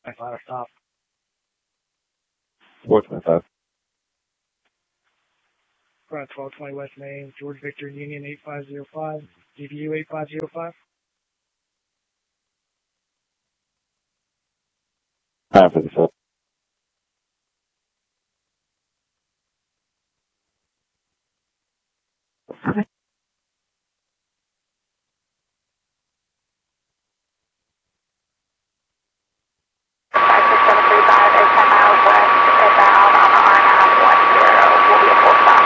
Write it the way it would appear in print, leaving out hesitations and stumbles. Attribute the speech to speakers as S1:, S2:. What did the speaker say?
S1: I thought I stopped.
S2: 425.
S1: Front 1220 West Main, George Victor Union 8505, DBU 8505.
S2: Time for the